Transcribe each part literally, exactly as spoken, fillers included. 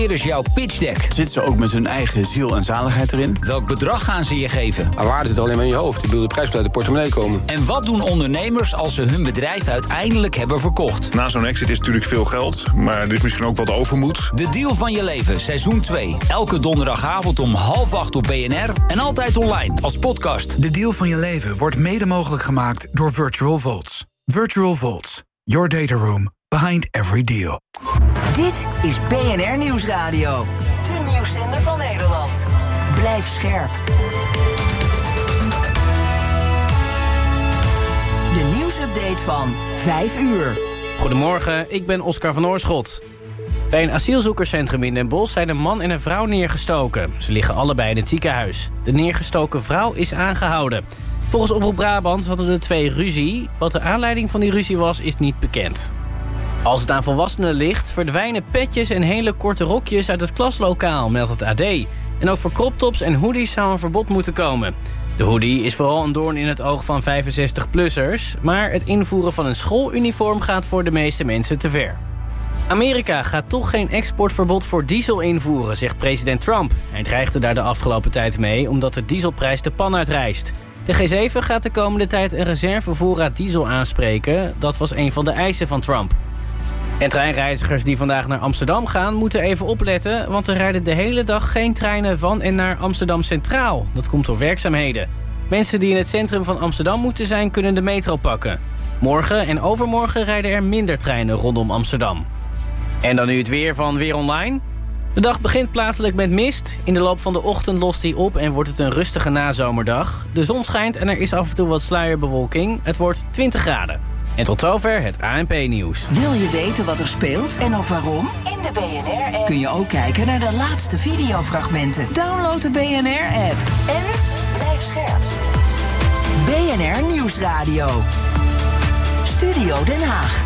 is jouw pitch deck? Zitten ze ook met hun eigen ziel en zaligheid erin? Welk bedrag gaan ze je geven? Maar waarde zit alleen maar in je hoofd. Ik bedoel, de prijs moet uit de portemonnee komen. En wat doen ondernemers als ze hun bedrijf uiteindelijk hebben verkocht? Na zo'n exit is natuurlijk veel geld, maar er is misschien ook wat overmoed. De deal van je leven, seizoen twee. Elke donderdagavond om half acht op B N R en altijd online als podcast. De deal van je leven wordt mede mogelijk gemaakt door Virtual Vaults. Virtual Vaults, your data room behind every deal. Dit is B N R Nieuwsradio. De nieuwszender van Nederland. Blijf scherp. De nieuwsupdate van vijf uur. Goedemorgen, ik ben Oscar van Oorschot. Bij een asielzoekerscentrum in Den Bosch zijn een man en een vrouw neergestoken. Ze liggen allebei in het ziekenhuis. De neergestoken vrouw is aangehouden. Volgens Omroep Brabant hadden de twee ruzie. Wat de aanleiding van die ruzie was, is niet bekend. Als het aan volwassenen ligt, verdwijnen petjes en hele korte rokjes uit het klaslokaal, meldt het A D. En ook voor croptops en hoodies zou een verbod moeten komen. De hoodie is vooral een doorn in het oog van vijfenzestig-plussers... maar het invoeren van een schooluniform gaat voor de meeste mensen te ver. Amerika gaat toch geen exportverbod voor diesel invoeren, zegt president Trump. Hij dreigde daar de afgelopen tijd mee, omdat de dieselprijs de pan uitrijst. De G zeven gaat de komende tijd een reservevoorraad diesel aanspreken. Dat was een van de eisen van Trump. En treinreizigers die vandaag naar Amsterdam gaan moeten even opletten, want er rijden de hele dag geen treinen van en naar Amsterdam Centraal. Dat komt door werkzaamheden. Mensen die in het centrum van Amsterdam moeten zijn, kunnen de metro pakken. Morgen en overmorgen rijden er minder treinen rondom Amsterdam. En dan nu het weer van Weer Online. De dag begint plaatselijk met mist. In de loop van de ochtend lost die op en wordt het een rustige nazomerdag. De zon schijnt en er is af en toe wat sluierbewolking. Het wordt twintig graden. En tot zover het A N P-nieuws. Wil je weten wat er speelt en ook waarom? In de B N R-app kun je ook kijken naar de laatste videofragmenten. Download de B N R-app en blijf scherp. B N R Nieuwsradio. Studio Den Haag.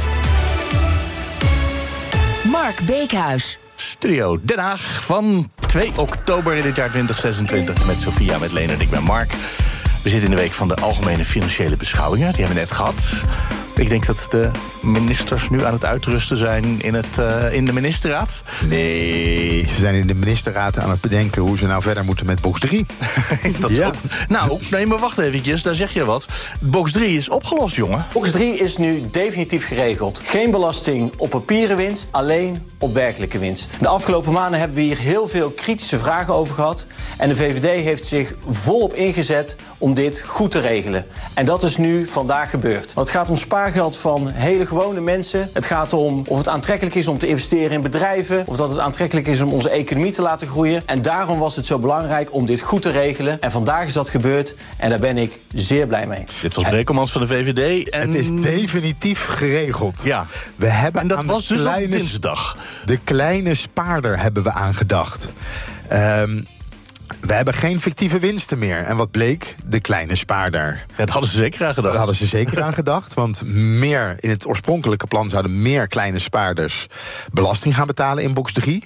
Mark Beekhuis. Studio Den Haag van twee oktober in het jaar twintig zesentwintig... met Sophia, met Leonard, ik ben Mark. We zitten in de week van de algemene financiële beschouwingen. Die hebben we net gehad. Ik denk dat de ministers nu aan het uitrusten zijn in, het, uh, in de ministerraad. Nee, ze zijn in de ministerraad aan het bedenken hoe ze nou verder moeten met box drie. dat ja. ook, nou, nee, maar wacht eventjes, daar zeg je wat. Box drie is opgelost, jongen. Box drie is nu definitief geregeld. Geen belasting op papieren winst, alleen op werkelijke winst. De afgelopen maanden hebben we hier heel veel kritische vragen over gehad. En de V V D heeft zich volop ingezet om dit goed te regelen. En dat is nu vandaag gebeurd. Want het gaat om spaargeld van hele gewone mensen. Het gaat om of het aantrekkelijk is om te investeren in bedrijven. Of dat het aantrekkelijk is om onze economie te laten groeien. En daarom was het zo belangrijk om dit goed te regelen. En vandaag is dat gebeurd. En daar ben ik zeer blij mee. Dit was Brekelmans van de V V D. En... Het is definitief geregeld. Ja. We hebben en dat aan was de dus kleine, op dinsdag. De kleine spaarder hebben we aangedacht. Um, We hebben geen fictieve winsten meer. En wat bleek? De kleine spaarder. Ja, dat hadden ze zeker aan gedacht. Dat hadden ze zeker aan gedacht. Want meer, in het oorspronkelijke plan zouden meer kleine spaarders belasting gaan betalen in box drie.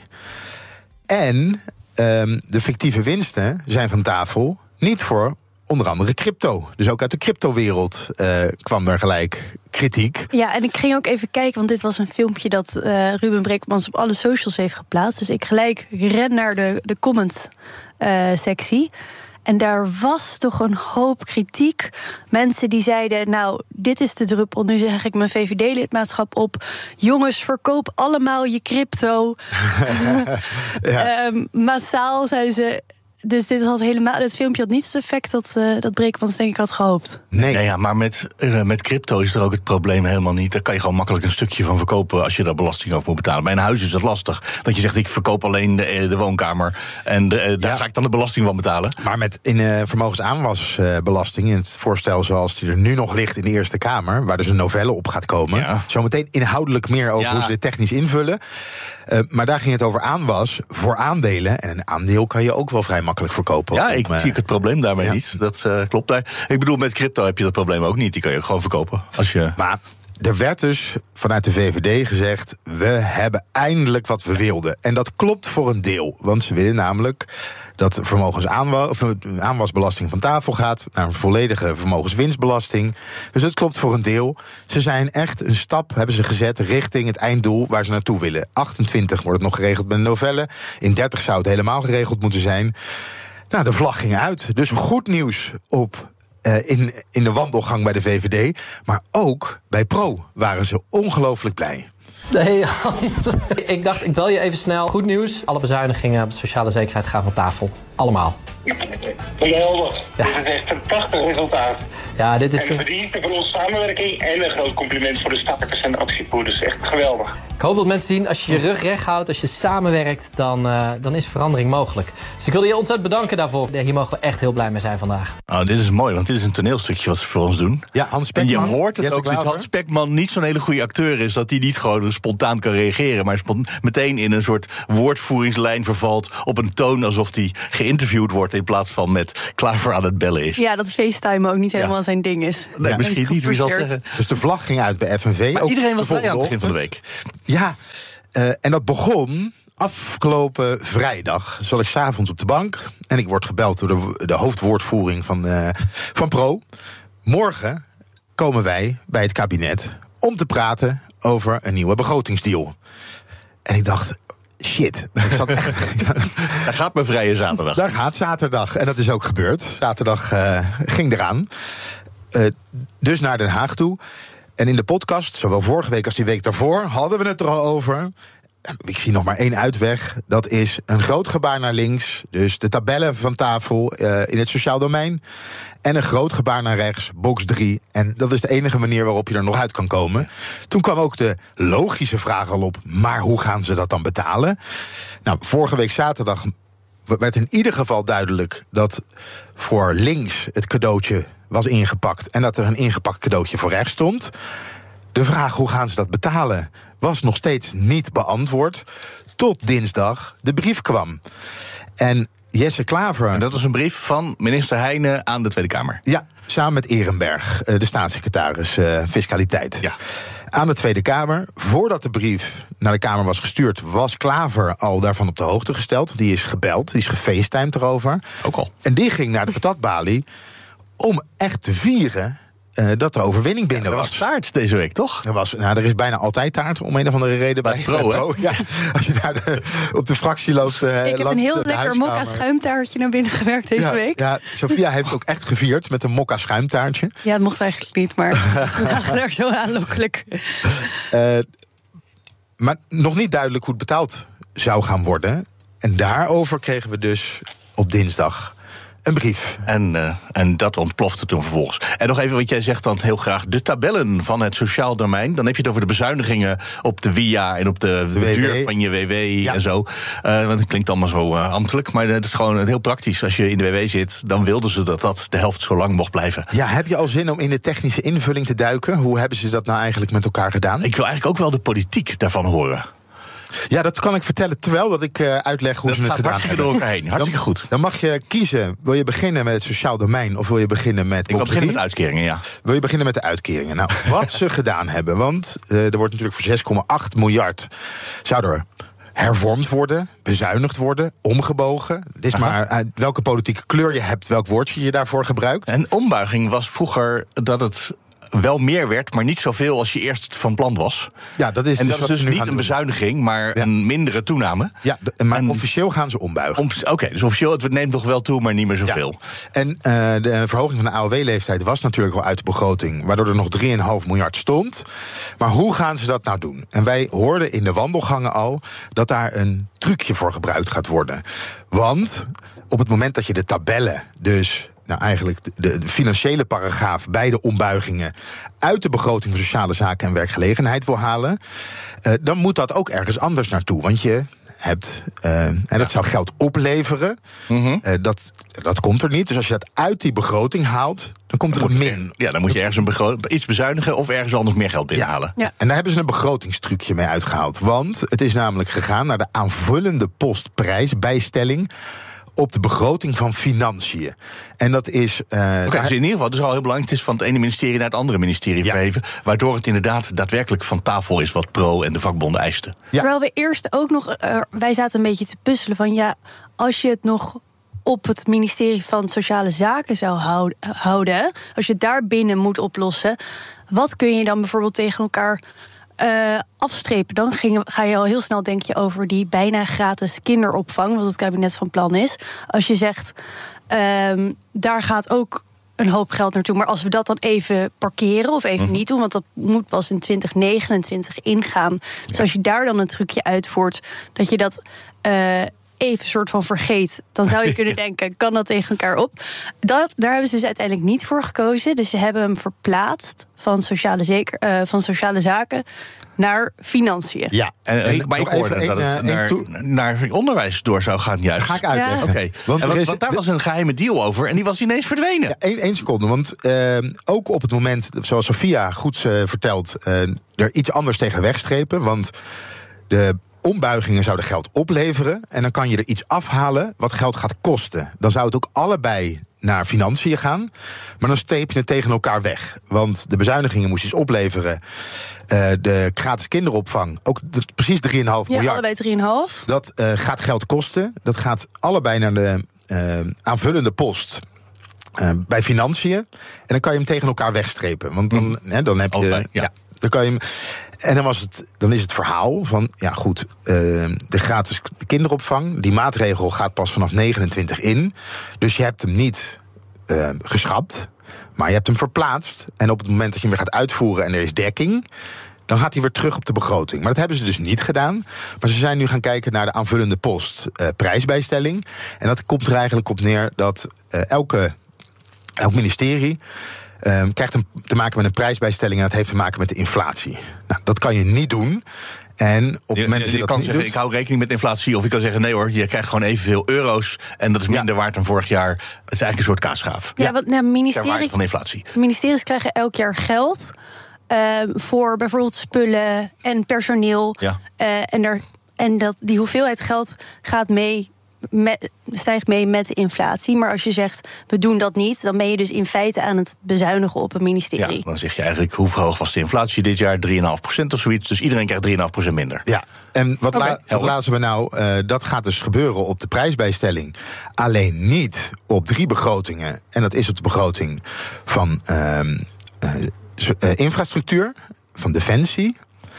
En um, de fictieve winsten zijn van tafel niet voor onder andere crypto. Dus ook uit de cryptowereld uh, kwam er gelijk kritiek. Ja, en ik ging ook even kijken, want dit was een filmpje dat uh, Ruben Brekelmans op alle socials heeft geplaatst. Dus ik gelijk ren naar de, de comments uh, sectie. En daar was toch een hoop kritiek. Mensen die zeiden, nou, dit is de druppel. Nu zeg ik mijn V V D-lidmaatschap op. Jongens, verkoop allemaal je crypto. ja. um, massaal zeiden ze. Dus dit had helemaal, dit filmpje had niet het effect dat, uh, dat Brekelmans denk ik had gehoopt. Nee, ja, ja, maar met, uh, met crypto is er ook het probleem helemaal niet. Daar kan je gewoon makkelijk een stukje van verkopen als je daar belasting over moet betalen. Bij een huis is het lastig. Dat je zegt, ik verkoop alleen de, de woonkamer en de, uh, daar ja. ga ik dan de belasting van betalen. Maar met in uh, vermogensaanwasbelasting, in het voorstel zoals die er nu nog ligt in de Eerste Kamer, waar dus een novelle op gaat komen. Ja. Zometeen inhoudelijk meer over ja. hoe ze dit technisch invullen. Uh, maar daar ging het over aanwas voor aandelen. En een aandeel kan je ook wel vrij makkelijk verkopen. Ja, om, ik uh, zie het probleem daarmee ja. niet. Dat uh, klopt daar. Ik bedoel, met crypto heb je dat probleem ook niet. Die kan je gewoon verkopen. Als je... Maar er werd dus vanuit de V V D gezegd, we hebben eindelijk wat we wilden. En dat klopt voor een deel, want ze willen namelijk dat vermogensaanwasbelasting van tafel gaat naar een volledige vermogenswinstbelasting. Dus dat klopt voor een deel. Ze zijn echt een stap, hebben ze gezet, richting het einddoel waar ze naartoe willen. achtentwintig wordt het nog geregeld met een novelle. In dertig zou het helemaal geregeld moeten zijn. Nou, de vlag ging uit. Dus goed nieuws op uh, in, in de wandelgang bij de V V D. Maar ook bij Pro waren ze ongelooflijk blij. Nee, ik dacht, ik bel je even snel. Goed nieuws, alle bezuinigingen op de sociale zekerheid gaan van tafel. Allemaal. Geweldig. Ja. Dit is echt een prachtig resultaat. Ja, dit is... En verdienste voor onze samenwerking en een groot compliment voor de starters en de actievoerders. Echt geweldig. Ik hoop dat mensen zien, als je je rug recht houdt, als je samenwerkt, dan, uh, dan is verandering mogelijk. Dus ik wil je ontzettend bedanken daarvoor. Hier mogen we echt heel blij mee zijn vandaag. Oh, dit is mooi, want dit is een toneelstukje wat ze voor ons doen. Ja, Hans Spekman. En je hoort het Jesse ook, dat Klaver. Hans Spekman niet zo'n hele goede acteur is, dat hij niet gewoon spontaan kan reageren, maar meteen in een soort woordvoeringslijn vervalt op een toon alsof hij geïnterviewd wordt in plaats van met Klaver aan het bellen is. Ja, dat FaceTime ook niet helemaal ja. zijn ding is. Nee, ja. misschien niet, wie zal het zeggen. Dus de vlag ging uit bij F N V. Maar ook iedereen was de blij aan het begin van de ochtend. week. Ja, uh, en dat begon afgelopen vrijdag. Zat ik 's avonds op de bank en ik word gebeld door de, de hoofdwoordvoering van, uh, van Pro. Morgen komen wij bij het kabinet om te praten over een nieuwe begrotingsdeal. En ik dacht, shit. Ik zat echt, Daar gaat mijn vrije zaterdag. Daar gaat zaterdag. En dat is ook gebeurd. Zaterdag uh, ging eraan. Uh, dus naar Den Haag toe. En in de podcast, zowel vorige week als die week daarvoor, hadden we het er al over. Ik zie nog maar één uitweg. Dat is een groot gebaar naar links. Dus de tabellen van tafel uh, in het sociaal domein. En een groot gebaar naar rechts, box drie. En dat is de enige manier waarop je er nog uit kan komen. Toen kwam ook de logische vraag al op, maar hoe gaan ze dat dan betalen? Nou, vorige week zaterdag werd in ieder geval duidelijk dat voor links het cadeautje was ingepakt en dat er een ingepakt cadeautje voor rechts stond. De vraag hoe gaan ze dat betalen was nog steeds niet beantwoord, tot dinsdag de brief kwam. En Jesse Klaver... En dat is een brief van minister Heijnen aan de Tweede Kamer. Ja, samen met Ehrenberg, de staatssecretaris uh, Fiscaliteit. Ja. Aan de Tweede Kamer. Voordat de brief naar de Kamer was gestuurd, was Klaver al daarvan op de hoogte gesteld. Die is gebeld, die is gefacetimed erover. Ook al. En die ging naar de patatbalie om echt te vieren Uh, dat de overwinning binnen ja, er was. was taart deze week, toch? Er, was, nou, er is bijna altijd taart, om een of andere reden. Bij, bij Pro, bij Pro. Ja, als je daar de, op de fractie loopt. Uh, Ik heb een heel lekker mokka schuimtaartje naar binnen gewerkt deze ja, week. Ja, Sophia heeft ook echt gevierd met een mokka schuimtaartje. Ja, het mocht eigenlijk niet, maar ze lagen daar zo aanlokkelijk. Uh, maar nog niet duidelijk hoe het betaald zou gaan worden. En daarover kregen we dus op dinsdag een brief. En, uh, en dat ontplofte toen vervolgens. En nog even wat jij zegt dan heel graag. De tabellen van het sociaal domein. Dan heb je het over de bezuinigingen op de W I A en op de, de duur van je W W ja. en zo. Uh, want het klinkt allemaal zo uh, ambtelijk. Maar het is gewoon heel praktisch. Als je in de W W zit, dan wilden ze dat dat de helft zo lang mocht blijven. Ja, heb je al zin om in de technische invulling te duiken? Hoe hebben ze dat nou eigenlijk met elkaar gedaan? Ik wil eigenlijk ook wel de politiek daarvan horen. Ja, dat kan ik vertellen terwijl dat ik uh, uitleg hoe dat ze het gedaan hebben. door elkaar heen. Hartstikke dan, goed. Dan mag je kiezen. Wil je beginnen met het sociaal domein of wil je beginnen met... Ik wil beginnen met uitkeringen, ja. Wil je beginnen met de uitkeringen? Nou, wat ze gedaan hebben. Want uh, er wordt natuurlijk voor zes komma acht miljard... zou er hervormd worden, bezuinigd worden, omgebogen. Het is Aha. maar uit welke politieke kleur je hebt, welk woordje je daarvoor gebruikt. En ombuiging was vroeger dat het wel meer werd, maar niet zoveel als je eerst van plan was. Ja, dat is en dus dat is dus niet een doen. bezuiniging, maar ja. een mindere toename. Ja, de, maar en officieel gaan ze ombuigen. Om, Oké, okay, dus officieel, het neemt toch wel toe, maar niet meer zoveel. Ja. En uh, de verhoging van de A O W-leeftijd was natuurlijk al uit de begroting, waardoor er nog drie komma vijf miljard stond. Maar hoe gaan ze dat nou doen? En wij hoorden in de wandelgangen al dat daar een trucje voor gebruikt gaat worden. Want op het moment dat je de tabellen dus... nou eigenlijk de, de financiële paragraaf bij de ombuigingen uit de begroting voor sociale zaken en werkgelegenheid wil halen, uh, dan moet dat ook ergens anders naartoe. Want je hebt, uh, en dat ja. zou geld opleveren, mm-hmm. uh, dat, dat komt er niet. Dus als je dat uit die begroting haalt, dan komt er een min. Ja, dan moet je ergens een begro- iets bezuinigen of ergens anders meer geld binnenhalen. Ja. Ja. En daar hebben ze een begrotingstrucje mee uitgehaald. Want het is namelijk gegaan naar de aanvullende post prijsbijstelling op de begroting van financiën. En dat is... Uh, Oké, okay, dus in ieder geval, het is al heel belangrijk... het is van het ene ministerie naar het andere ministerie ja. verheven... waardoor het inderdaad daadwerkelijk van tafel is... wat Pro en de vakbonden eisten. Ja. Terwijl we eerst ook nog... Uh, wij zaten een beetje te puzzelen van... ja, als je het nog op het ministerie van Sociale Zaken zou houden... als je het daar binnen moet oplossen... wat kun je dan bijvoorbeeld tegen elkaar... Uh, afstrepen, dan ging, ga je al heel snel denk je over die bijna gratis kinderopvang, wat het kabinet van plan is. Als je zegt, um, daar gaat ook een hoop geld naartoe, maar als we dat dan even parkeren of even mm. niet doen, want dat moet pas in twintig negenentwintig ingaan. Dus ja. als je daar dan een trucje uitvoert, dat je dat uh, even soort van vergeet, dan zou je kunnen denken, kan dat tegen elkaar op? Dat, daar hebben ze dus uiteindelijk niet voor gekozen. Dus ze hebben hem verplaatst van sociale, zeker, uh, van sociale zaken naar financiën. Ja, en, en maar ik hoorde even, dat een, het naar, to- naar onderwijs door zou gaan juist. Dat ga ik uitleggen. Ja. Oké, okay. want, want, want daar was een geheime deal over en die was ineens verdwenen. Ja, één, één seconde, want uh, ook op het moment, zoals Sophia goed uh, vertelt, uh, er iets anders tegen wegstrepen, want de ombuigingen zouden geld opleveren en dan kan je er iets afhalen wat geld gaat kosten. Dan zou het ook allebei naar financiën gaan, maar dan streep je het tegen elkaar weg. Want de bezuinigingen moesten iets opleveren. Uh, de gratis kinderopvang, ook de, precies drie komma vijf ja, miljard. allebei drie komma vijf. Dat uh, gaat geld kosten. Dat gaat allebei naar de uh, aanvullende post uh, bij financiën. En dan kan je hem tegen elkaar wegstrepen. Want dan, mm. hè, dan heb je... Allebei, ja. ja, dan kan je hem... En dan, was het, dan is het verhaal van, ja goed, uh, de gratis kinderopvang, die maatregel gaat pas vanaf negenentwintig in. Dus je hebt hem niet uh, geschrapt, maar je hebt hem verplaatst. En op het moment dat je hem weer gaat uitvoeren en er is dekking, dan gaat hij weer terug op de begroting. Maar dat hebben ze dus niet gedaan. Maar ze zijn nu gaan kijken naar de aanvullende post uh, prijsbijstelling. En dat komt er eigenlijk op neer dat uh, elke, elk ministerie Um, krijgt een, te maken met een prijsbijstelling en dat heeft te maken met de inflatie. Nou, dat kan je niet doen. En op het je, moment je, dat je, je dat kan niet zeggen, doet, ik hou rekening met inflatie. Of je kan zeggen, nee hoor, je krijgt gewoon evenveel euro's en dat is minder ja. waard dan vorig jaar. Het is eigenlijk een soort kaasgraaf. Ja, want nou, ministerie, van inflatie. Ministeries krijgen elk jaar geld uh, voor bijvoorbeeld spullen en personeel. Ja. Uh, en, er, en dat, die hoeveelheid geld gaat mee. Met, stijgt mee met de inflatie. Maar als je zegt, we doen dat niet, dan ben je dus in feite aan het bezuinigen op een ministerie. Ja, dan zeg je eigenlijk, hoe hoog was de inflatie dit jaar? drie komma vijf procent of zoiets. Dus iedereen krijgt drie komma vijf procent minder. Ja, en wat, okay, la, wat laten we nou? Uh, dat gaat dus gebeuren op de prijsbijstelling. Alleen niet op drie begrotingen. En dat is op de begroting van uh, uh, uh, infrastructuur, van defensie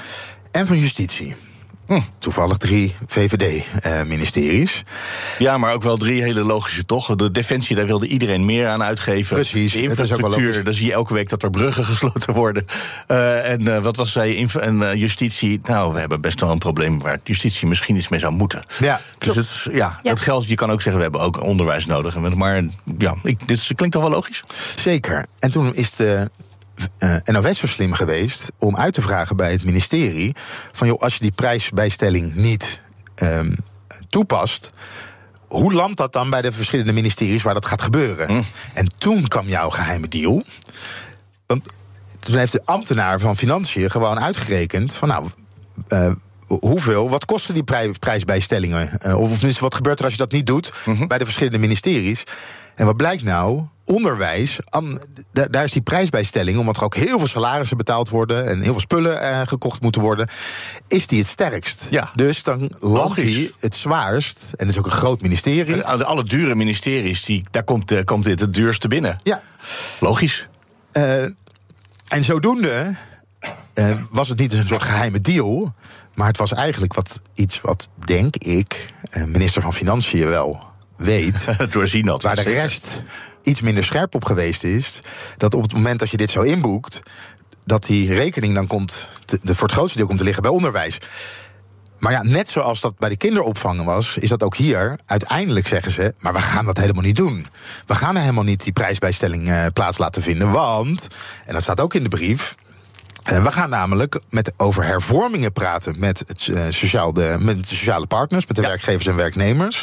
en van justitie. Hm. Toevallig drie V V D-ministeries. Uh, ja, maar ook wel drie hele logische, toch? De defensie, daar wilde iedereen meer aan uitgeven. Precies. De infrastructuur, daar zie je elke week dat er bruggen gesloten worden. Uh, en uh, wat was zij? Inf- en uh, justitie, nou, we hebben best wel een probleem waar justitie misschien iets mee zou moeten. Ja, dus het, ja, ja, dat geldt. Je kan ook zeggen, we hebben ook onderwijs nodig. Maar ja, ik, dit klinkt toch wel logisch? Zeker. En toen is de Uh, N O S zo slim geweest om uit te vragen bij het ministerie van, joh, als je die prijsbijstelling niet um, toepast, hoe landt dat dan bij de verschillende ministeries waar dat gaat gebeuren? Mm. En toen kwam jouw geheime deal. Want toen heeft de ambtenaar van Financiën gewoon uitgerekend van, nou, uh, hoeveel, wat kosten die prij, prijsbijstellingen? Uh, of tenminste, wat gebeurt er als je dat niet doet mm-hmm. bij de verschillende ministeries? En wat blijkt nou? Onderwijs, daar is die prijsbijstelling, omdat er ook heel veel salarissen betaald worden en heel veel spullen uh, gekocht moeten worden, is die het sterkst. Ja. Dus dan landt die het zwaarst, en dat is ook een groot ministerie. Alle, alle dure ministeries, die, daar komt, uh, komt dit het duurste binnen. Ja. Logisch. Uh, en zodoende uh, was het niet een soort geheime deal, maar het was eigenlijk wat, iets wat, denk ik, uh, minister van Financiën wel weet. Doorzien dat. Waar de rest iets minder scherp op geweest is, dat op het moment dat je dit zo inboekt, dat die rekening dan komt, te, de, voor het grootste deel komt te liggen bij onderwijs. Maar ja, net zoals dat bij de kinderopvang was, is dat ook hier. Uiteindelijk zeggen ze, maar we gaan dat helemaal niet doen. We gaan er helemaal niet die prijsbijstelling uh, plaats laten vinden, want, en dat staat ook in de brief, uh, we gaan namelijk met over hervormingen praten met, het, uh, sociaal de, met de sociale partners, met de ja. werkgevers en werknemers.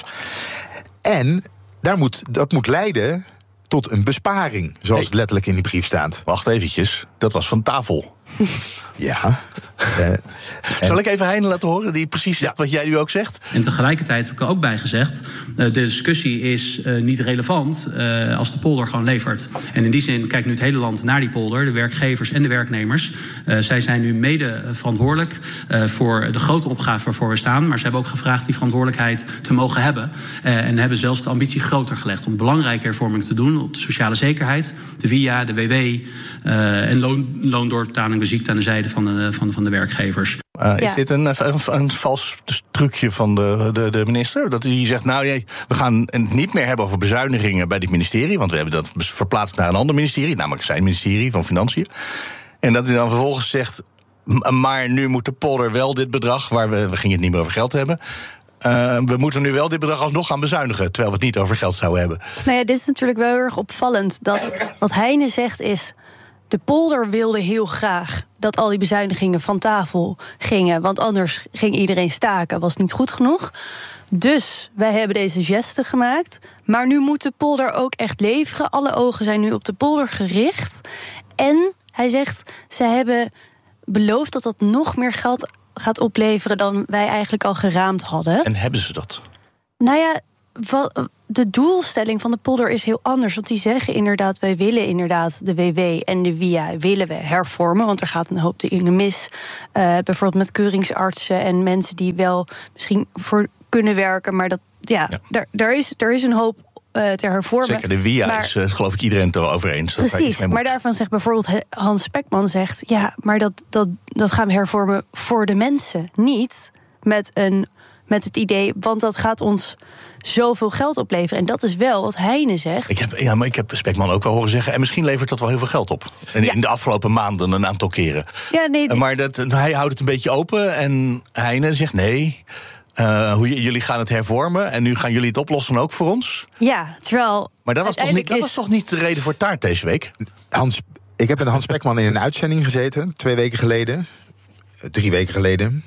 En daar moet, dat moet leiden tot een besparing, zoals hey. het letterlijk in die brief staat. Wacht eventjes, dat was van tafel. Ja. Uh, Zal ik even Heine laten horen, die precies zegt wat jij nu ook zegt? En tegelijkertijd heb ik er ook bij gezegd, de discussie is uh, niet relevant uh, als de polder gewoon levert. En in die zin kijkt nu het hele land naar die polder, de werkgevers en de werknemers. Uh, zij zijn nu mede verantwoordelijk uh, voor de grote opgave waarvoor we staan. Maar ze hebben ook gevraagd die verantwoordelijkheid te mogen hebben. Uh, en hebben zelfs de ambitie groter gelegd om belangrijke hervormingen te doen op de sociale zekerheid, de V I A, de W W uh, en loon, loondoorbetaling bij ziekte aan de zijde van de, van, van de werkgevers. Uh, is ja. dit een, een, een vals trucje van de, de, de minister? Dat hij zegt, nou nee, we gaan het niet meer hebben over bezuinigingen bij dit ministerie, want we hebben dat verplaatst naar een ander ministerie, namelijk zijn ministerie van Financiën. En dat hij dan vervolgens zegt, maar nu moet de polder wel dit bedrag, waar we, we gingen het niet meer over geld hebben, Uh, we moeten nu wel dit bedrag alsnog gaan bezuinigen, terwijl we het niet over geld zouden hebben. Nou ja, dit is natuurlijk wel heel erg opvallend. Dat wat Heine zegt is, de polder wilde heel graag dat al die bezuinigingen van tafel gingen, want anders ging iedereen staken, was niet goed genoeg. Dus wij hebben deze geste gemaakt. Maar nu moet de polder ook echt leveren. Alle ogen zijn nu op de polder gericht. En hij zegt, ze hebben beloofd dat dat nog meer geld gaat opleveren dan wij eigenlijk al geraamd hadden. En hebben ze dat? Nou ja, wat, de doelstelling van de polder is heel anders. Want die zeggen inderdaad, wij willen inderdaad de W W en de V I A willen we hervormen. Want er gaat een hoop dingen mis. Uh, bijvoorbeeld met keuringsartsen en mensen die wel misschien voor kunnen werken. Maar dat, ja, ja. Daar, daar, is, daar is een hoop uh, te hervormen. Zeker, de V I A maar, is uh, geloof ik iedereen het erover eens. Dat precies, maar daarvan zegt bijvoorbeeld Hans Spekman zegt, ja, maar dat, dat, dat gaan we hervormen voor de mensen. Niet met, een, met het idee, want dat gaat ons zoveel geld opleveren. En dat is wel wat Heine zegt. Ik heb, ja, maar ik heb Spekman ook wel horen zeggen, en misschien levert dat wel heel veel geld op. En ja. In de afgelopen maanden een aantal keren. Ja, nee, maar dat, hij houdt het een beetje open en Heine zegt nee. Uh, hoe, jullie gaan het hervormen en nu gaan jullie het oplossen ook voor ons? Ja, terwijl. Maar dat was, toch niet, dat is... was toch niet de reden voor taart deze week? Hans, ik heb met Hans Spekman in een uitzending gezeten, twee weken geleden, drie weken geleden.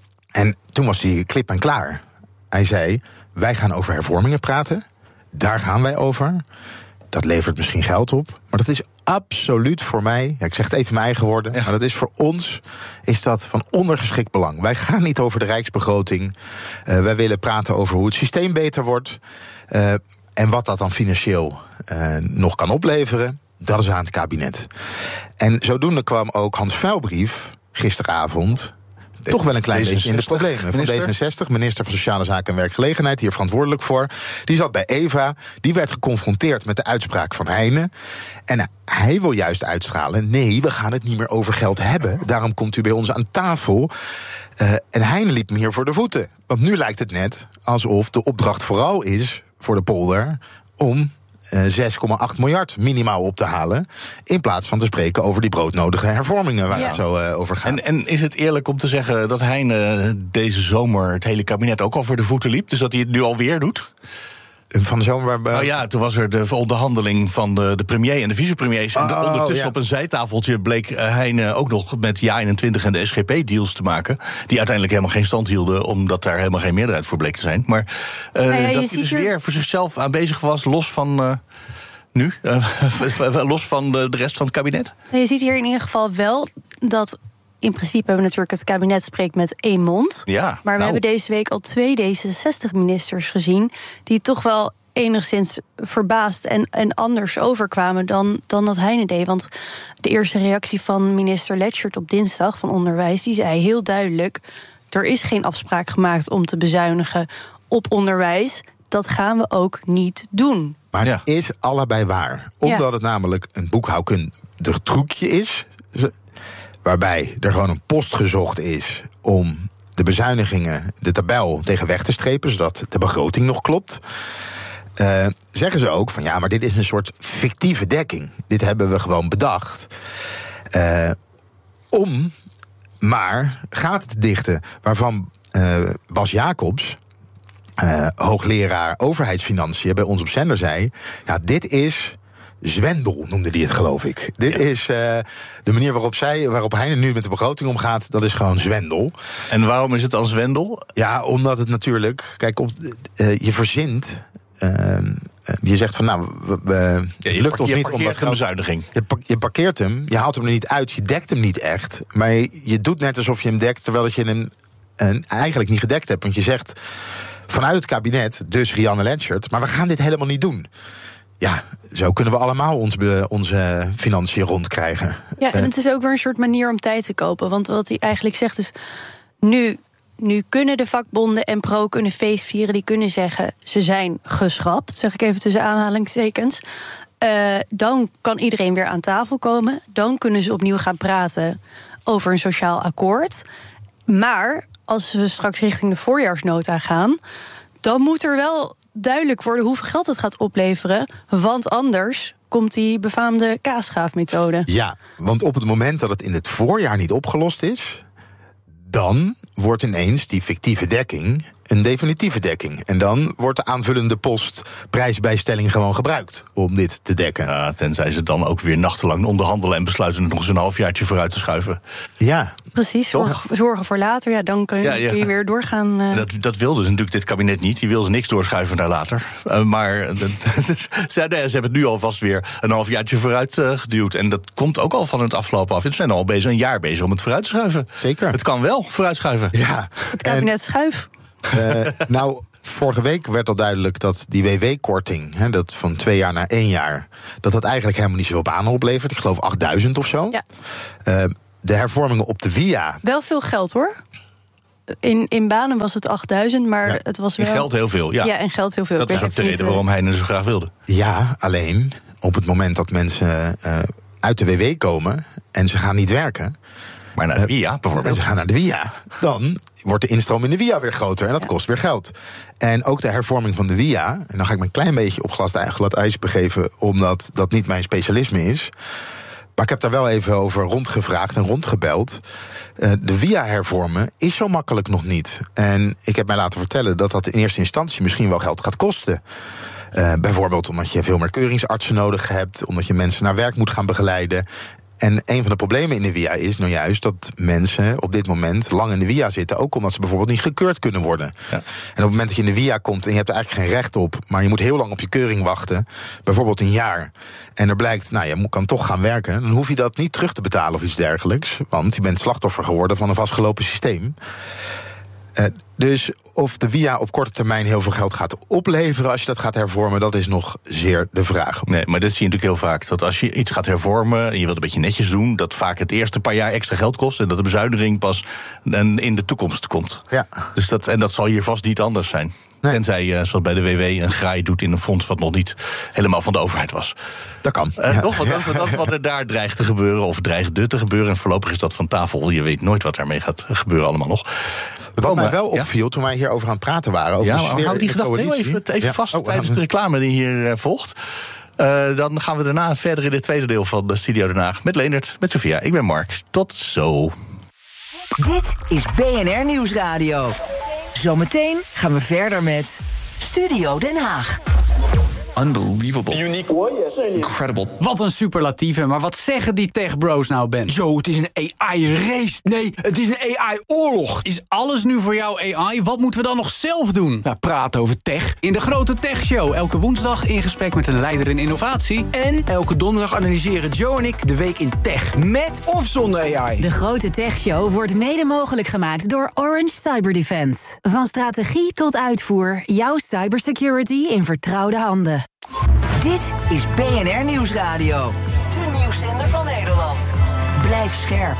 En toen was hij klip en klaar. Hij zei, wij gaan over hervormingen praten. Daar gaan wij over. Dat levert misschien geld op. Maar dat is absoluut voor mij, ja, ik zeg het even in mijn eigen woorden, ja. Maar dat is voor ons is dat van ondergeschikt belang. Wij gaan niet over de rijksbegroting. Uh, wij willen praten over hoe het systeem beter wordt. Uh, en wat dat dan financieel uh, nog kan opleveren. Dat is aan het kabinet. En zodoende kwam ook Hans Vuilbrief gisteravond De, toch wel een klein beetje in de problemen. Van D zesenzestig, minister van Sociale Zaken en Werkgelegenheid, hier verantwoordelijk voor. Die zat bij Eva, die werd geconfronteerd met de uitspraak van Heine. En hij wil juist uitstralen, nee, we gaan het niet meer over geld hebben. Daarom komt u bij ons aan tafel. Uh, en Heine liep hem hier voor de voeten. Want nu lijkt het net alsof de opdracht vooral is voor de polder om Uh, zes komma acht miljard minimaal op te halen, in plaats van te spreken over die broodnodige hervormingen waar ja. het zo uh, over gaat. En, en is het eerlijk om te zeggen dat Heine deze zomer het hele kabinet ook al voor de voeten liep? Dus dat hij het nu alweer doet? Van de zomer waarbij... Nou ja, toen was er de onderhandeling van de, de premier en de vicepremiers. En oh, ondertussen ja. op een zijtafeltje bleek Heine ook nog met Ja eenentwintig en de S G P-deals te maken, die uiteindelijk helemaal geen stand hielden, omdat daar helemaal geen meerderheid voor bleek te zijn. Maar uh, nou ja, dat hij dus er... weer voor zichzelf aanwezig was, los van Uh, nu, uh, los van de, de rest van het kabinet. Je ziet hier in ieder geval wel dat in principe hebben we natuurlijk het kabinet spreekt met één mond. Ja, maar we nou. hebben deze week al twee D zesenzestig-ministers gezien die toch wel enigszins verbaasd en, en anders overkwamen dan, dan dat Heine deed. Want de eerste reactie van minister Letchert op dinsdag van Onderwijs, die zei heel duidelijk, er is geen afspraak gemaakt om te bezuinigen op onderwijs. Dat gaan we ook niet doen. Maar het ja. is allebei waar. Omdat ja. het namelijk een boekhoudkundig trucje is, waarbij er gewoon een post gezocht is om de bezuinigingen, de tabel tegen weg te strepen, zodat de begroting nog klopt. Uh, zeggen ze ook van ja, maar dit is een soort fictieve dekking. Dit hebben we gewoon bedacht. Uh, om maar gaten te dichten waarvan uh, Bas Jacobs, Uh, hoogleraar overheidsfinanciën bij ons op zender, zei, ja, dit is zwendel, noemde hij het, geloof ik. Dit ja. is uh, de manier waarop zij, waarop hij nu met de begroting omgaat, dat is gewoon zwendel. En waarom is het dan zwendel? Ja, omdat het natuurlijk, kijk, op, uh, je verzint Uh, je zegt van, nou, we, we, ja, je lukt par- ons je niet om dat een bezuiniging. Je, pa- je parkeert hem, je haalt hem er niet uit, je dekt hem niet echt. Maar je, je doet net alsof je hem dekt, terwijl dat je hem uh, eigenlijk niet gedekt hebt. Want je zegt vanuit het kabinet, dus Rianne Lenschert, maar we gaan dit helemaal niet doen. Ja, zo kunnen we allemaal ons be, onze financiën rondkrijgen. Ja, en het is ook weer een soort manier om tijd te kopen. Want wat hij eigenlijk zegt is, nu... Nu kunnen de vakbonden en pro kunnen feest vieren. Die kunnen zeggen, ze zijn geschrapt. Zeg ik even tussen aanhalingstekens. Uh, dan kan iedereen weer aan tafel komen. Dan kunnen ze opnieuw gaan praten over een sociaal akkoord. Maar als we straks richting de voorjaarsnota gaan, dan moet er wel duidelijk worden hoeveel geld het gaat opleveren. Want anders komt die befaamde kaasschaafmethode. Ja, want op het moment dat het in het voorjaar niet opgelost is, dan wordt ineens die fictieve dekking een definitieve dekking. En dan wordt de aanvullende post prijsbijstelling gewoon gebruikt om dit te dekken. Ja, tenzij ze dan ook weer nachtenlang onderhandelen en besluiten het nog eens een halfjaartje vooruit te schuiven. Ja. Precies, zorgen, zorgen voor later. Ja, dan kun je, ja, ja. kun je weer doorgaan. Uh... Dat, dat wilde dus natuurlijk dit kabinet niet. Die wilde niks doorschuiven naar later. Uh, maar dat, ze, ze hebben het nu alvast weer een halfjaartje vooruit uh, geduwd. En dat komt ook al van het afgelopen af. Ze zijn al bezig, een jaar bezig om het vooruit te schuiven. Zeker. Het kan wel vooruit schuiven. Ja. Het kabinet en, schuif. Uh, nou, vorige week werd al duidelijk dat die W W-korting, hè, dat van twee jaar naar één jaar, dat dat eigenlijk helemaal niet zoveel banen oplevert. Ik geloof achtduizend of zo. Ja. Uh, de hervormingen op de W I A. Wel veel geld, hoor. In, in banen was het achtduizend, maar ja, het was wel... In geld heel veel, ja. Ja, en geld heel veel. Dat is ook de reden waarom hij het zo graag wilde. Ja, alleen op het moment dat mensen uh, uit de W W komen en ze gaan niet werken, maar naar de W I A bijvoorbeeld. Ze gaan naar de W I A. Dan wordt de instroom in de W I A weer groter. En dat ja. kost weer geld. En ook de hervorming van de W I A. En dan ga ik me een klein beetje op glad ijs begeven, omdat dat niet mijn specialisme is. Maar ik heb daar wel even over rondgevraagd en rondgebeld. Uh, de W I A hervormen is zo makkelijk nog niet. En ik heb mij laten vertellen dat dat in eerste instantie misschien wel geld gaat kosten. Uh, bijvoorbeeld omdat je veel meer keuringsartsen nodig hebt, omdat je mensen naar werk moet gaan begeleiden. En een van de problemen in de W I A is nou juist dat mensen op dit moment lang in de W I A zitten, ook omdat ze bijvoorbeeld niet gekeurd kunnen worden. Ja. En op het moment dat je in de W I A komt en je hebt er eigenlijk geen recht op, maar je moet heel lang op je keuring wachten, bijvoorbeeld een jaar, en er blijkt, nou, je kan toch gaan werken, dan hoef je dat niet terug te betalen of iets dergelijks, want je bent slachtoffer geworden van een vastgelopen systeem. Uh, dus of de W I A op korte termijn heel veel geld gaat opleveren als je dat gaat hervormen, dat is nog zeer de vraag. Nee, maar dat zie je natuurlijk heel vaak. Dat als je iets gaat hervormen en je wilt een beetje netjes doen, dat vaak het eerste paar jaar extra geld kost en dat de bezuiniging pas in de toekomst komt. Ja. Dus dat, en dat zal hier vast niet anders zijn. Nee. Tenzij je, zoals bij de W W, een graai doet in een fonds wat nog niet helemaal van de overheid was. Dat kan. Uh, ja. Toch, want dat, dat is wat er daar dreigt te gebeuren, of dreigt te gebeuren. En voorlopig is dat van tafel. Je weet nooit wat daarmee gaat gebeuren allemaal nog. Wat komen, mij wel opviel, ja? Toen wij hier over aan het praten waren, over ja, de sfeer, hou die gedachte heel even, even ja. vast oh, tijdens de reclame die hier uh, volgt. Uh, dan gaan we daarna verder in het tweede deel van de Studio Den Haag met Leendert, met Sofia. Ik ben Mark. Tot zo. Dit is B N R Nieuwsradio. Zometeen gaan we verder met Studio Den Haag. Unbelievable. Unique. Incredible. Wat een superlatieve, maar wat zeggen die tech-bros nou, Ben? Yo, het is een A I-race. Nee, het is een A I-oorlog. Is alles nu voor jou A I? Wat moeten we dan nog zelf doen? Nou, praten over tech. In de Grote Tech Show, elke woensdag in gesprek met een leider in innovatie. En elke donderdag analyseren Joe en ik de week in tech. Met of zonder A I. De Grote Tech Show wordt mede mogelijk gemaakt door Orange Cyber Defense. Van strategie tot uitvoer, jouw cybersecurity in vertrouwde handen. Dit is B N R Nieuwsradio. De nieuwszender van Nederland. Blijf scherp.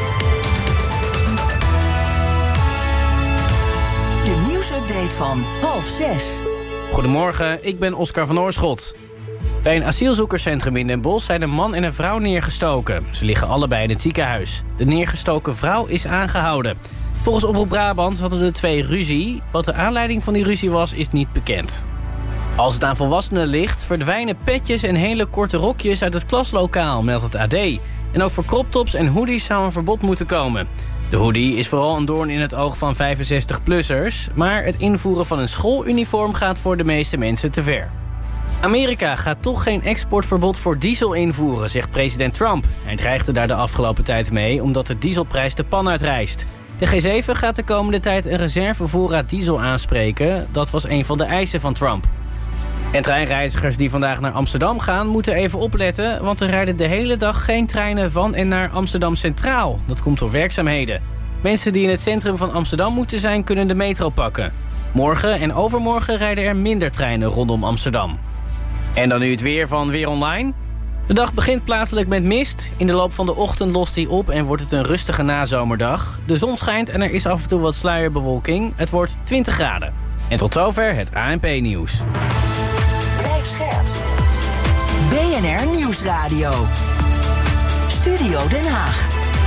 De nieuwsupdate van half zes. Goedemorgen, ik ben Oscar van Oorschot. Bij een asielzoekerscentrum in Den Bosch zijn een man en een vrouw neergestoken. Ze liggen allebei in het ziekenhuis. De neergestoken vrouw is aangehouden. Volgens Omroep Brabant hadden de twee ruzie. Wat de aanleiding van die ruzie was, is niet bekend. Als het aan volwassenen ligt, verdwijnen petjes en hele korte rokjes uit het klaslokaal, meldt het A D. En ook voor croptops en hoodies zou een verbod moeten komen. De hoodie is vooral een doorn in het oog van vijfenzestig-plussers... maar het invoeren van een schooluniform gaat voor de meeste mensen te ver. Amerika gaat toch geen exportverbod voor diesel invoeren, zegt president Trump. Hij dreigde daar de afgelopen tijd mee omdat de dieselprijs de pan uitrijst. De G zeven gaat de komende tijd een reservevoorraad diesel aanspreken. Dat was een van de eisen van Trump. En treinreizigers die vandaag naar Amsterdam gaan moeten even opletten, want er rijden de hele dag geen treinen van en naar Amsterdam Centraal. Dat komt door werkzaamheden. Mensen die in het centrum van Amsterdam moeten zijn, kunnen de metro pakken. Morgen en overmorgen rijden er minder treinen rondom Amsterdam. En dan nu het weer van Weer Online. De dag begint plaatselijk met mist. In de loop van de ochtend lost die op en wordt het een rustige nazomerdag. De zon schijnt en er is af en toe wat sluierbewolking. Het wordt twintig graden. En tot zover het A N P-nieuws. Blijf scherp. B N R Nieuwsradio. Studio Den Haag.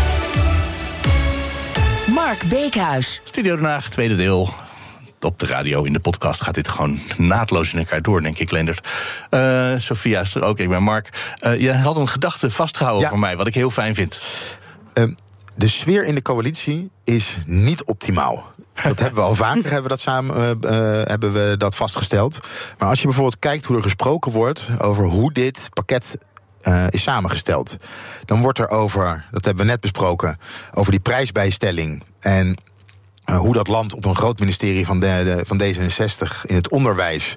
Mark Beekhuis. Studio Den Haag, tweede deel. Op de radio, in de podcast gaat dit gewoon naadloos in elkaar door, denk ik, Leendert. Uh, Sophia is er ook, ik ben Mark. Uh, je had een gedachte vastgehouden ja. voor mij, wat ik heel fijn vind. Uh, de sfeer in de coalitie is niet optimaal. Dat hebben we al vaker hebben we dat samen uh, uh, hebben we dat vastgesteld. Maar als je bijvoorbeeld kijkt hoe er gesproken wordt over hoe dit pakket Uh, is samengesteld, dan wordt er over, dat hebben we net besproken, over die prijsbijstelling en uh, hoe dat landt op een groot ministerie van, de, de, van D zesenzestig in het onderwijs.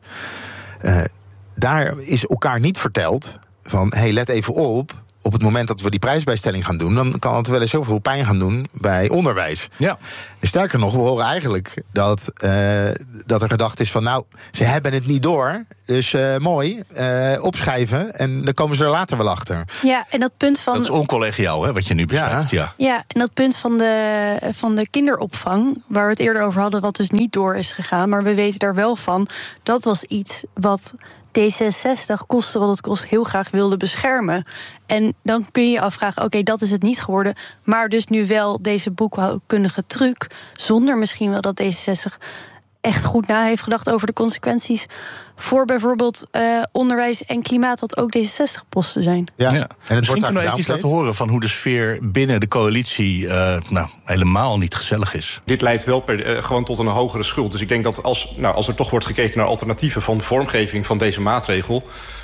Uh, daar is elkaar niet verteld van, hey, let even op, op het moment dat we die prijsbijstelling gaan doen, dan kan het wel eens zoveel pijn gaan doen bij onderwijs. Ja. En sterker nog, we horen eigenlijk dat, uh, dat er gedacht is van, nou, ze hebben het niet door, dus uh, mooi, uh, opschrijven en dan komen ze er later wel achter. Ja, en dat punt van... Dat is oncollegiaal, hè, wat je nu beschrijft. Ja, ja. ja en dat punt van de, van de kinderopvang, waar we het eerder over hadden, wat dus niet door is gegaan, maar we weten daar wel van, dat was iets wat D zesenzestig, koste wat het kost, heel graag wilde beschermen. En dan kun je je afvragen, oké, okay, dat is het niet geworden, maar dus nu wel deze boekhoudkundige truc, zonder misschien wel dat D zesenzestig echt goed na heeft gedacht over de consequenties voor bijvoorbeeld uh, onderwijs en klimaat, wat ook D zesenzestig-posten zijn. Ja, ja. En het Misschien kunnen we even laten horen van hoe de sfeer binnen de coalitie uh, nou, helemaal niet gezellig is. Dit leidt wel per, uh, gewoon tot een hogere schuld. Dus ik denk dat als, nou, als er toch wordt gekeken naar alternatieven van vormgeving van deze maatregel,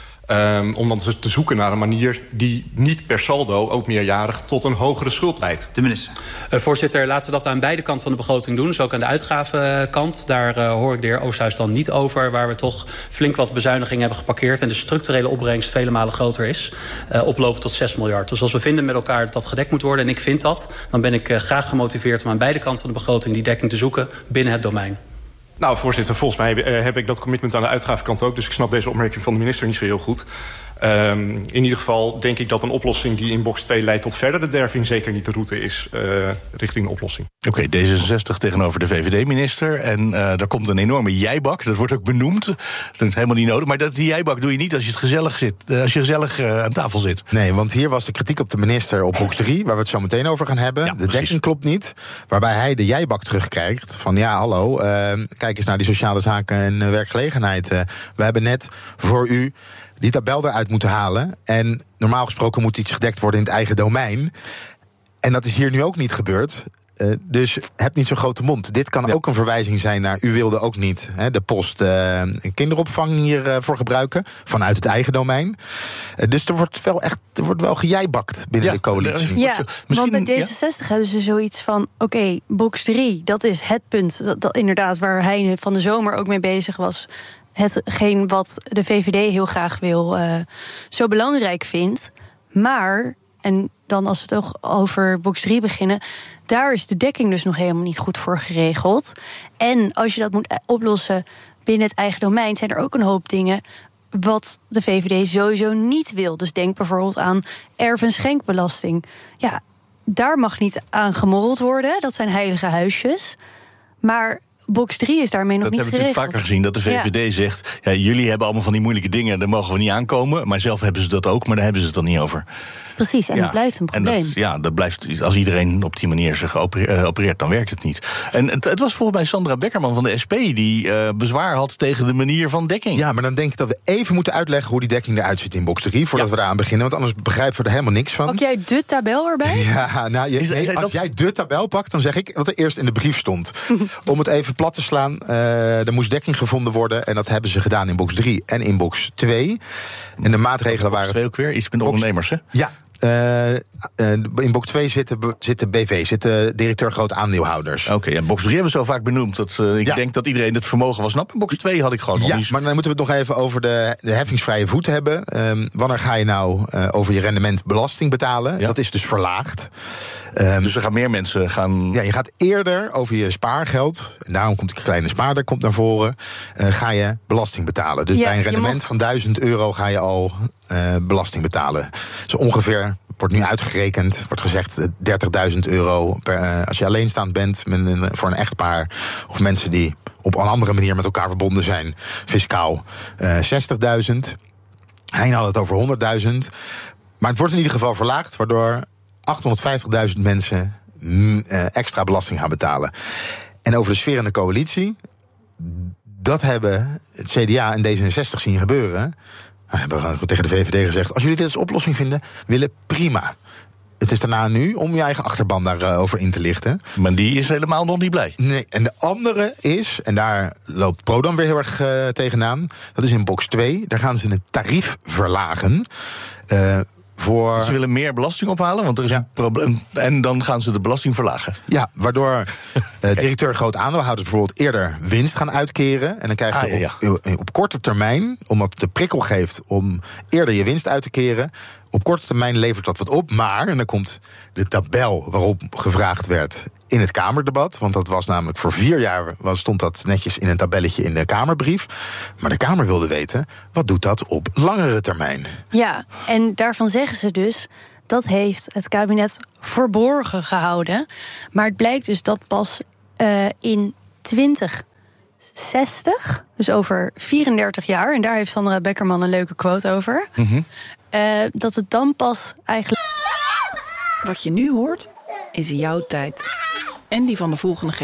Um, om dan te zoeken naar een manier die niet per saldo, ook meerjarig, tot een hogere schuld leidt. De minister. Uh, voorzitter, laten we dat aan beide kanten van de begroting doen. Dus ook aan de uitgavenkant. Daar uh, hoor ik de heer Oosthuis dan niet over, waar we toch flink wat bezuinigingen hebben geparkeerd en de structurele opbrengst vele malen groter is. Uh, oplopen tot zes miljard. Dus als we vinden met elkaar dat dat gedekt moet worden, en ik vind dat, dan ben ik uh, graag gemotiveerd om aan beide kanten van de begroting die dekking te zoeken binnen het domein. Nou, voorzitter, volgens mij uh, heb ik dat commitment aan de uitgavenkant ook. Dus ik snap deze opmerking van de minister niet zo heel goed. Um, in ieder geval denk ik dat een oplossing die in box twee leidt tot verdere derving zeker niet de route is uh, richting een oplossing. Oké, okay, D zesenzestig tegenover de V V D-minister. En uh, daar komt een enorme jijbak. Dat wordt ook benoemd. Dat is helemaal niet nodig. Maar dat, die jijbak doe je niet als je het gezellig zit. Uh, als je gezellig uh, aan tafel zit. Nee, want hier was de kritiek op de minister op box drie, waar we het zo meteen over gaan hebben. Ja, de precies. dekking klopt niet. Waarbij hij de jijbak terugkrijgt. Van ja, hallo, uh, kijk eens naar die sociale zaken en uh, werkgelegenheid. Uh, we hebben net voor u die tabel eruit moeten halen. En normaal gesproken moet iets gedekt worden in het eigen domein. En dat is hier nu ook niet gebeurd. Uh, dus heb niet zo'n grote mond. Dit kan ja. ook een verwijzing zijn naar, u wilde ook niet hè, de post uh, kinderopvang hiervoor uh, voor gebruiken, vanuit het eigen domein. Uh, dus er wordt wel echt, er wordt wel gejijbakt binnen ja, de coalitie. Ja, want bij D zesenzestig ja? hebben ze zoiets van, oké, okay, box drie, dat is het punt. Dat, dat inderdaad, waar hij van de zomer ook mee bezig was. Hetgeen wat de V V D heel graag wil, uh, zo belangrijk vindt. Maar, en dan als we het ook over box drie beginnen, daar is de dekking dus nog helemaal niet goed voor geregeld. En als je dat moet oplossen binnen het eigen domein, zijn er ook een hoop dingen wat de V V D sowieso niet wil. Dus denk bijvoorbeeld aan erf- en schenkbelasting. Ja, daar mag niet aan gemorreld worden. Dat zijn heilige huisjes. Maar box drie is daarmee nog dat niet geregeld. Dat hebben we natuurlijk vaker gezien, dat de V V D ja. zegt, ja, jullie hebben allemaal van die moeilijke dingen, daar mogen we niet aankomen. Maar zelf hebben ze dat ook, maar daar hebben ze het dan niet over. Precies, en ja. dat blijft een probleem. En dat, ja, dat blijft, als iedereen op die manier zich opereert, opereert, dan werkt het niet. En het, het was volgens mij Sandra Beckerman van de S P die uh, bezwaar had tegen de manier van dekking. Ja, maar dan denk ik dat we even moeten uitleggen hoe die dekking eruit ziet in box drie, voordat ja. we daar aan beginnen, want anders begrijpen we er helemaal niks van. Pak jij de tabel erbij? Ja, nou, je, is, nee, als dat... jij de tabel pakt, dan zeg ik wat er eerst in de brief stond. Om het even plat te slaan, uh, er moest dekking gevonden worden, en dat hebben ze gedaan in box drie en in box twee. En de maatregelen waren... Twee ook weer, iets met de ondernemers, hè? Ja. Uh, uh, in box twee zitten, zitten B V, zitten directeur groot aandeelhouders. Oké, okay, en box drie hebben we zo vaak benoemd. Dat, uh, ik ja. denk dat iedereen het vermogen wel snapt. In box twee had ik gewoon nog ja, niet... maar dan moeten we het nog even over de, de heffingsvrije voet hebben. Um, wanneer ga je nou uh, over je rendement belasting betalen? Ja. Dat is dus verlaagd. Um, dus er gaan meer mensen gaan... Ja, je gaat eerder over je spaargeld, en daarom komt de kleine spaarder komt naar voren, uh, ga je belasting betalen. Dus ja, bij een rendement mag... van duizend euro ga je al uh, belasting betalen. Dus ongeveer, wordt nu uitgerekend, wordt gezegd dertigduizend euro per, uh, als je alleenstaand bent met een, voor een echtpaar, of mensen die op een andere manier met elkaar verbonden zijn, fiscaal uh, zestigduizend. Hij had het over honderdduizend. Maar het wordt in ieder geval verlaagd, waardoor achthonderdvijftigduizend mensen mm, uh, extra belasting gaan betalen. En over de sfeer in de coalitie, dat hebben het C D A en D zesenzestig zien gebeuren. We hebben tegen de V V D gezegd, als jullie dit als oplossing vinden, willen, prima. Het is daarna nu om je eigen achterban daarover in te lichten. Maar die is helemaal nog niet blij. Nee, en de andere is, en daar loopt Pro dan weer heel erg uh, tegenaan, dat is in box twee. Daar gaan ze het tarief verlagen. Uh, Voor... Ze willen meer belasting ophalen, want er is ja. een probleem. En dan gaan ze de belasting verlagen. Ja, waardoor uh, directeur groot aandeelhouders bijvoorbeeld eerder winst gaan uitkeren. En dan krijg je ah, ja, ja. Op, op korte termijn, omdat het de prikkel geeft om eerder je winst uit te keren, op korte termijn levert dat wat op. Maar, en dan komt de tabel waarop gevraagd werd in het Kamerdebat, want dat was namelijk voor vier jaar, was, stond dat netjes in een tabelletje in de Kamerbrief. Maar de Kamer wilde weten, wat doet dat op langere termijn? Ja, en daarvan zeggen ze dus, dat heeft het kabinet verborgen gehouden. Maar het blijkt dus dat pas uh, in twintig zestig, dus over vierendertig jaar, en daar heeft Sandra Beckerman een leuke quote over, mm-hmm. uh, dat het dan pas eigenlijk... Wat je nu hoort, is jouw tijd. En die van de volgende generatie.